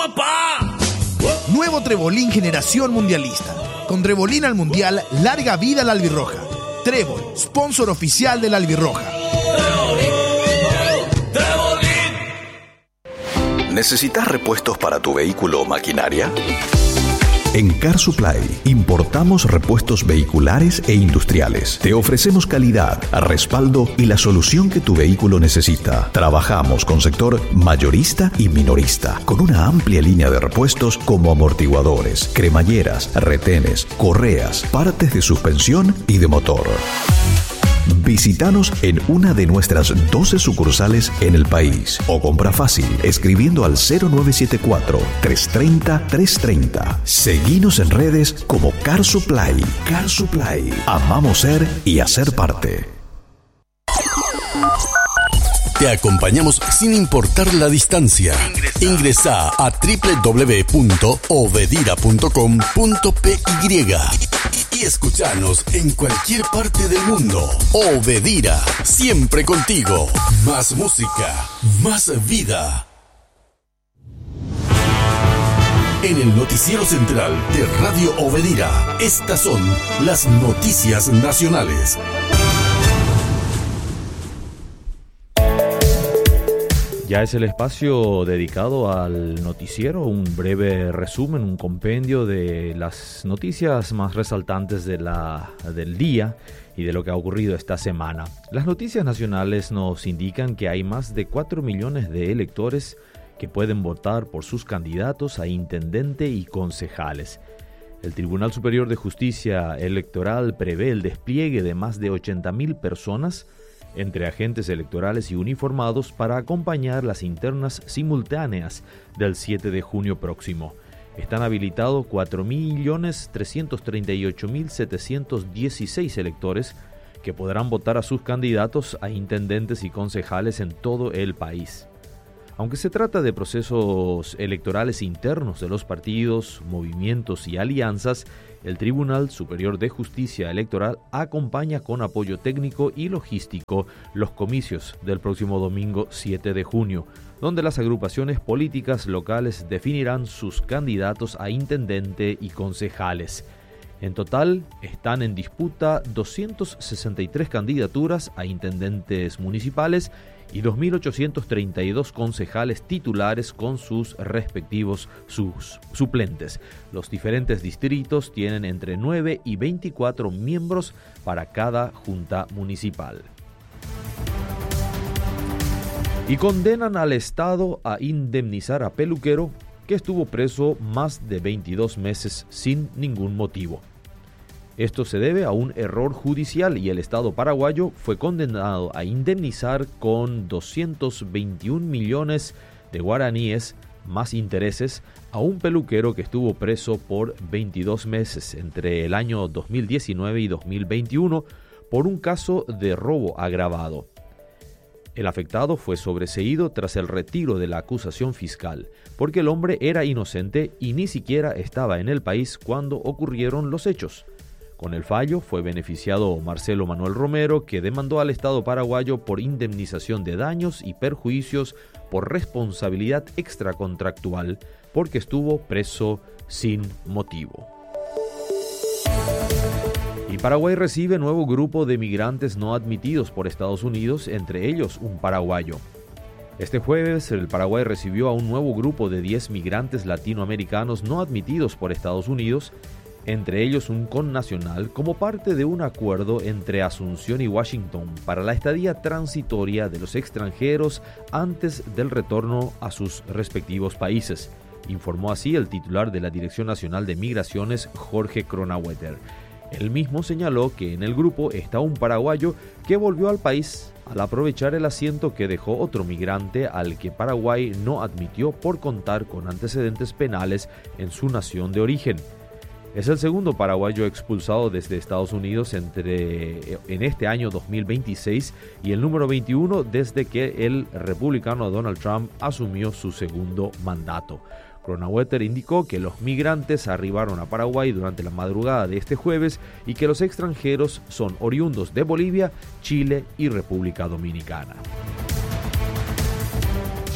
papá! Nuevo Trebolín Generación Mundialista. Con Trebolín al Mundial, larga vida la albirroja. Trébol, sponsor oficial de la albirroja. ¿Necesitas repuestos para tu vehículo o maquinaria? En Car Supply importamos repuestos vehiculares e industriales. Te ofrecemos calidad, respaldo y la solución que tu vehículo necesita. Trabajamos con sector mayorista y minorista, con una amplia línea de repuestos como amortiguadores, cremalleras, retenes, correas, partes de suspensión y de motor. Visítanos en una de nuestras 12 sucursales en el país o compra fácil escribiendo al 0974-330-330. Seguinos en redes como Car Supply. Car Supply. Amamos ser y hacer parte. Te acompañamos sin importar la distancia. Ingresa a www.obedira.com.py y escuchanos en cualquier parte del mundo. Obedira, siempre contigo. Más música, más vida. En el noticiero central de Radio Obedira, estas son las noticias nacionales. Ya es el espacio dedicado al noticiero, un breve resumen, un compendio de las noticias más resaltantes del día y de lo que ha ocurrido esta semana. Las noticias nacionales nos indican que hay más de 4 millones de electores que pueden votar por sus candidatos a intendente y concejales. El Tribunal Superior de Justicia Electoral prevé el despliegue de más de 80.000 personas entre agentes electorales y uniformados para acompañar las internas simultáneas del 7 de junio próximo. Están habilitados 4.338.716 electores que podrán votar a sus candidatos a intendentes y concejales en todo el país. Aunque se trata de procesos electorales internos de los partidos, movimientos y alianzas, el Tribunal Superior de Justicia Electoral acompaña con apoyo técnico y logístico los comicios del próximo domingo 7 de junio, donde las agrupaciones políticas locales definirán sus candidatos a intendente y concejales. En total, están en disputa 263 candidaturas a intendentes municipales y 2.832 concejales titulares con sus respectivos suplentes. Los diferentes distritos tienen entre 9 y 24 miembros para cada junta municipal. Y condenan al Estado a indemnizar a peluquero que estuvo preso más de 22 meses sin ningún motivo. Esto se debe a un error judicial y el Estado paraguayo fue condenado a indemnizar con 221 millones de guaraníes más intereses a un peluquero que estuvo preso por 22 meses entre el año 2019 y 2021 por un caso de robo agravado. El afectado fue sobreseído tras el retiro de la acusación fiscal, porque el hombre era inocente y ni siquiera estaba en el país cuando ocurrieron los hechos. Con el fallo fue beneficiado Marcelo Manuel Romero, que demandó al Estado paraguayo por indemnización de daños y perjuicios por responsabilidad extracontractual, porque estuvo preso sin motivo. Y Paraguay recibe nuevo grupo de migrantes no admitidos por Estados Unidos, entre ellos un paraguayo. Este jueves, el Paraguay recibió a un nuevo grupo de 10 migrantes latinoamericanos no admitidos por Estados Unidos, entre ellos un connacional, como parte de un acuerdo entre Asunción y Washington para la estadía transitoria de los extranjeros antes del retorno a sus respectivos países, informó así el titular de la Dirección Nacional de Migraciones, Jorge Kronawetter. Él mismo señaló que en el grupo está un paraguayo que volvió al país al aprovechar el asiento que dejó otro migrante al que Paraguay no admitió por contar con antecedentes penales en su nación de origen. Es el segundo paraguayo expulsado desde Estados Unidos en este año 2026 y el número 21 desde que el republicano Donald Trump asumió su segundo mandato. Kronawetter indicó que los migrantes arribaron a Paraguay durante la madrugada de este jueves y que los extranjeros son oriundos de Bolivia, Chile y República Dominicana.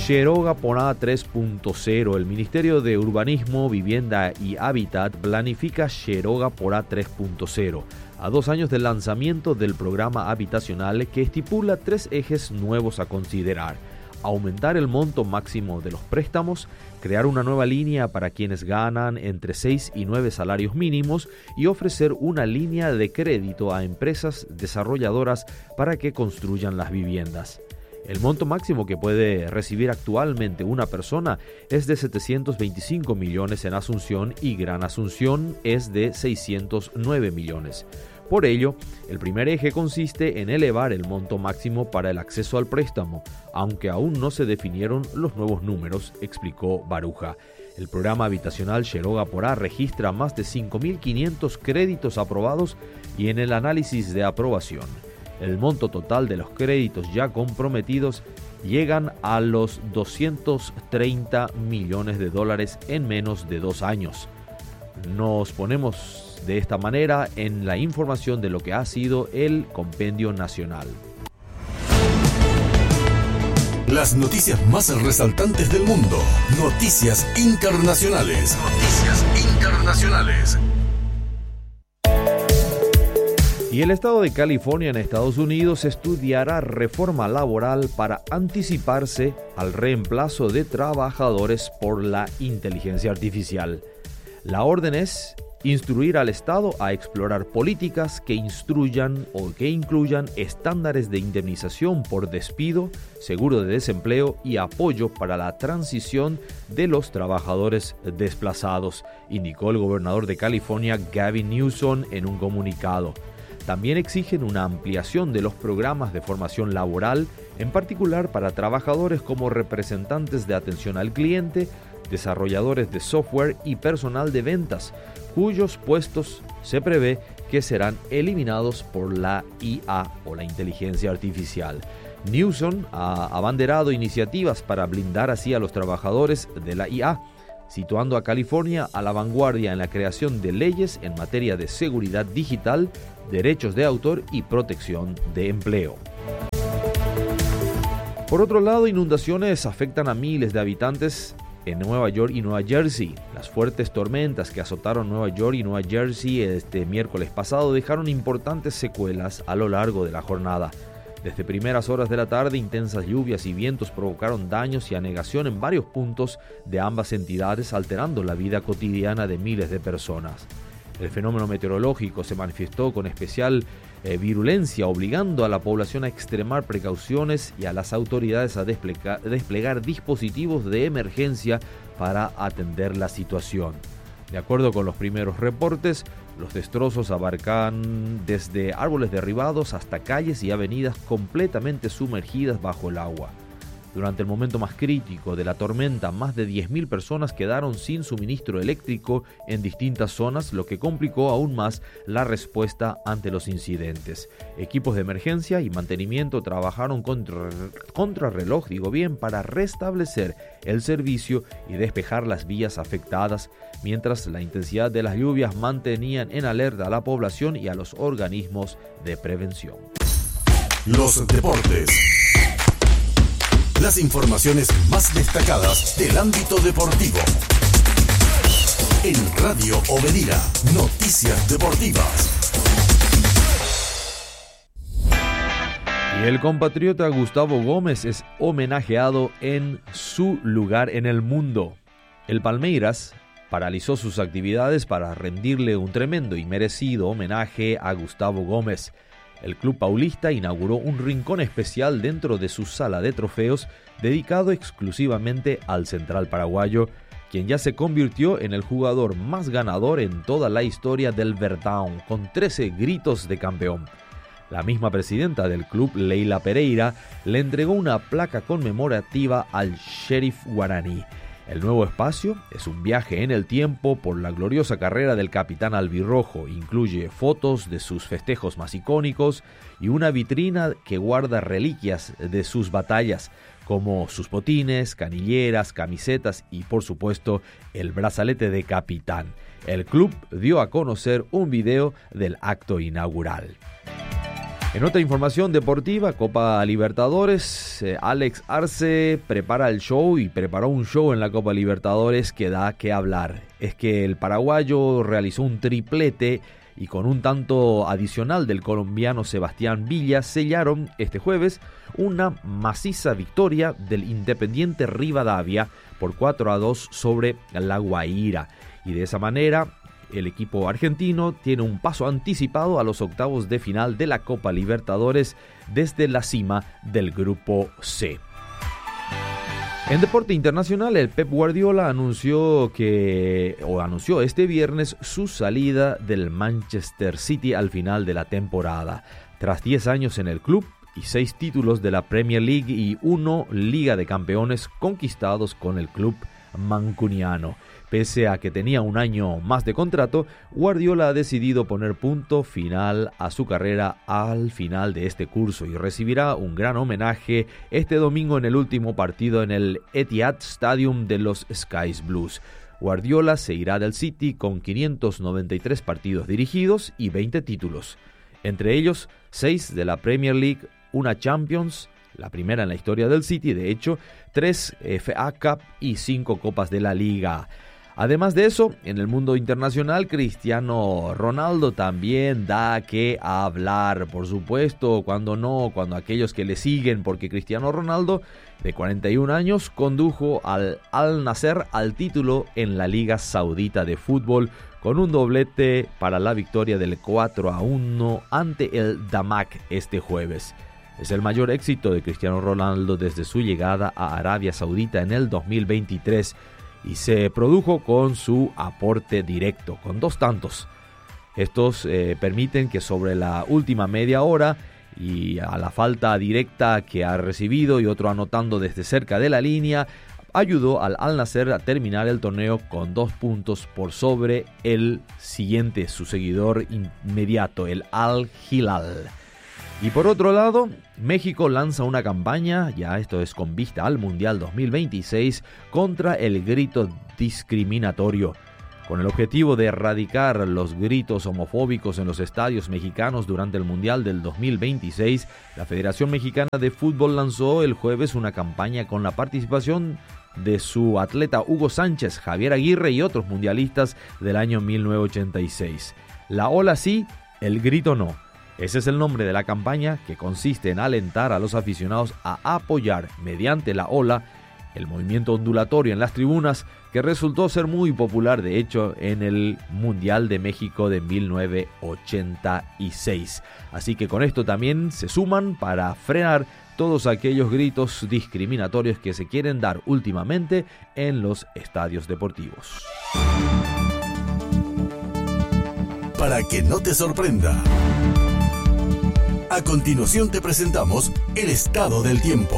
Xiroga Porá 3.0. El Ministerio de Urbanismo, Vivienda y Hábitat planifica Xiroga Porá 3.0, a 2 años del lanzamiento del programa habitacional que estipula 3 ejes nuevos a considerar: aumentar el monto máximo de los préstamos, crear una nueva línea para quienes ganan entre 6 y 9 salarios mínimos y ofrecer una línea de crédito a empresas desarrolladoras para que construyan las viviendas. El monto máximo que puede recibir actualmente una persona es de 725 millones en Asunción y Gran Asunción es de 609 millones. Por ello, el primer eje consiste en elevar el monto máximo para el acceso al préstamo, aunque aún no se definieron los nuevos números, explicó Baruja. El programa habitacional Xiroga Porá registra más de 5.500 créditos aprobados y en el análisis de aprobación, el monto total de los créditos ya comprometidos llegan a los 230 millones de dólares en menos de 2 años. Nos ponemos de esta manera en la información de lo que ha sido el Compendio Nacional. Las noticias más resaltantes del mundo. Noticias internacionales. Noticias internacionales. Y el estado de California en Estados Unidos estudiará reforma laboral para anticiparse al reemplazo de trabajadores por la inteligencia artificial. La orden es instruir al Estado a explorar políticas que instruyan o que incluyan estándares de indemnización por despido, seguro de desempleo y apoyo para la transición de los trabajadores desplazados, indicó el gobernador de California, Gavin Newsom, en un comunicado. También exigen una ampliación de los programas de formación laboral, en particular para trabajadores como representantes de atención al cliente, desarrolladores de software y personal de ventas, cuyos puestos se prevé que serán eliminados por la IA o la inteligencia artificial. Newsom ha abanderado iniciativas para blindar así a los trabajadores de la IA, situando a California a la vanguardia en la creación de leyes en materia de seguridad digital, derechos de autor y protección de empleo. Por otro lado, inundaciones afectan a miles de habitantes en Nueva York y Nueva Jersey. Las fuertes tormentas que azotaron Nueva York y Nueva Jersey este miércoles pasado dejaron importantes secuelas a lo largo de la jornada. Desde primeras horas de la tarde, intensas lluvias y vientos provocaron daños y anegación en varios puntos de ambas entidades, alterando la vida cotidiana de miles de personas. El fenómeno meteorológico se manifestó con especial virulencia, obligando a la población a extremar precauciones y a las autoridades a desplegar dispositivos de emergencia para atender la situación. De acuerdo con los primeros reportes, los destrozos abarcan desde árboles derribados hasta calles y avenidas completamente sumergidas bajo el agua. Durante el momento más crítico de la tormenta, más de 10.000 personas quedaron sin suministro eléctrico en distintas zonas, lo que complicó aún más la respuesta ante los incidentes. Equipos de emergencia y mantenimiento trabajaron contra reloj, para restablecer el servicio y despejar las vías afectadas, mientras la intensidad de las lluvias mantenían en alerta a la población y a los organismos de prevención. Los deportes. Las informaciones más destacadas del ámbito deportivo. En Radio Obedira, Noticias Deportivas. Y el compatriota Gustavo Gómez es homenajeado en su lugar en el mundo. El Palmeiras paralizó sus actividades para rendirle un tremendo y merecido homenaje a Gustavo Gómez. El club paulista inauguró un rincón especial dentro de su sala de trofeos dedicado exclusivamente al central paraguayo, quien ya se convirtió en el jugador más ganador en toda la historia del Verdão, con 13 gritos de campeón. La misma presidenta del club, Leila Pereira, le entregó una placa conmemorativa al Sheriff Guaraní. El nuevo espacio es un viaje en el tiempo por la gloriosa carrera del capitán albirrojo. Incluye fotos de sus festejos más icónicos y una vitrina que guarda reliquias de sus batallas, como sus botines, canilleras, camisetas y, por supuesto, el brazalete de capitán. El club dio a conocer un video del acto inaugural. En otra información deportiva, Copa Libertadores, Alex Arce prepara el show y preparó un show en la Copa Libertadores que da que hablar. Es que el paraguayo realizó un triplete y con un tanto adicional del colombiano Sebastián Villa sellaron este jueves una maciza victoria del Independiente Rivadavia por 4-2 sobre La Guaira. Y de esa manera el equipo argentino tiene un paso anticipado a los octavos de final de la Copa Libertadores desde la cima del Grupo C. En deporte internacional, el Pep Guardiola anunció este viernes su salida del Manchester City al final de la temporada. Tras 10 años en el club y 6 títulos de la Premier League y 1 Liga de Campeones conquistados con el club mancuniano. Pese a que tenía un año más de contrato, Guardiola ha decidido poner punto final a su carrera al final de este curso y recibirá un gran homenaje este domingo en el último partido en el Etihad Stadium de los Skies Blues. Guardiola se irá del City con 593 partidos dirigidos y 20 títulos, entre ellos 6 de la Premier League, una Champions, la primera en la historia del City, de hecho, 3 FA Cup y 5 Copas de la Liga. Además de eso, en el mundo internacional, Cristiano Ronaldo también da que hablar, por supuesto, cuando aquellos que le siguen, porque Cristiano Ronaldo, de 41 años, condujo al Al-Nassr al título en la Liga Saudita de Fútbol, con un doblete para la victoria del 4-1 ante el Damac este jueves. Es el mayor éxito de Cristiano Ronaldo desde su llegada a Arabia Saudita en el 2023 y se produjo con su aporte directo, con 2 tantos. Estos permiten que sobre la última media hora y a la falta directa que ha recibido y otro anotando desde cerca de la línea, ayudó al Al-Nassr a terminar el torneo con 2 puntos por sobre el siguiente, su seguidor inmediato, el Al-Hilal. Y por otro lado, México lanza una campaña, ya esto es con vista al Mundial 2026, contra el grito discriminatorio. Con el objetivo de erradicar los gritos homofóbicos en los estadios mexicanos durante el Mundial del 2026, la Federación Mexicana de Fútbol lanzó el jueves una campaña con la participación de su atleta Hugo Sánchez, Javier Aguirre y otros mundialistas del año 1986. La ola sí, el grito no. Ese es el nombre de la campaña, que consiste en alentar a los aficionados a apoyar mediante la ola el movimiento ondulatorio en las tribunas, que resultó ser muy popular de hecho en el Mundial de México de 1986. Así que con esto también se suman para frenar todos aquellos gritos discriminatorios que se quieren dar últimamente en los estadios deportivos. Para que no te sorprenda, a continuación te presentamos el estado del tiempo.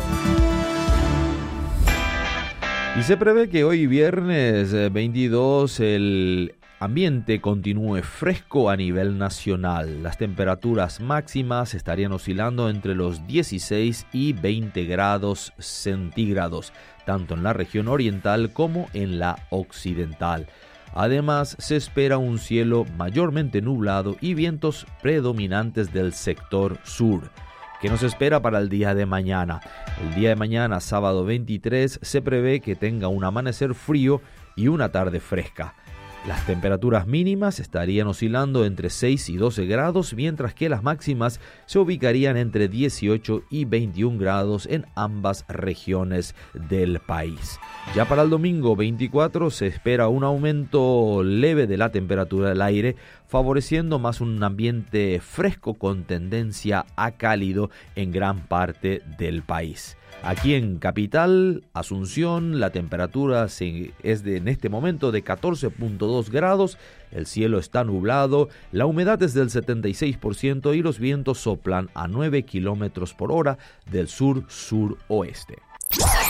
Y se prevé que hoy viernes 22 el ambiente continúe fresco a nivel nacional. Las temperaturas máximas estarían oscilando entre los 16 y 20 grados centígrados, tanto en la región oriental como en la occidental. Además, se espera un cielo mayormente nublado y vientos predominantes del sector sur. ¿Qué nos espera para el día de mañana? El día de mañana, sábado 23, se prevé que tenga un amanecer frío y una tarde fresca. Las temperaturas mínimas estarían oscilando entre 6 y 12 grados, mientras que las máximas se ubicarían entre 18 y 21 grados en ambas regiones del país. Ya para el domingo 24 se espera un aumento leve de la temperatura del aire, favoreciendo más un ambiente fresco con tendencia a cálido en gran parte del país. Aquí en Capital, Asunción, la temperatura es en este momento de 14.2 grados, el cielo está nublado, la humedad es del 76% y los vientos soplan a 9 kilómetros por hora del sur-suroeste.